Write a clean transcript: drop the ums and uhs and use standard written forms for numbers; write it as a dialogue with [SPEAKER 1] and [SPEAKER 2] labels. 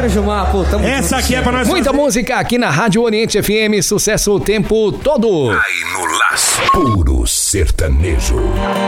[SPEAKER 1] Gilmar, pô, tamo
[SPEAKER 2] Essa aqui é pra nós.
[SPEAKER 3] Muita música aqui na Rádio Oriente FM, sucesso o tempo todo.
[SPEAKER 4] Aí no Laço, puro sertanejo.